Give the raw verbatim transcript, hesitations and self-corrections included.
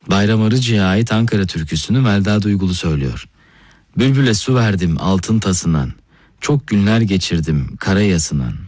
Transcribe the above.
Bayram Arıcı'ya ait Ankara türküsünü Melda Duygulu söylüyor. Bülbüle su verdim altın tasınan, çok günler geçirdim kara yasınan.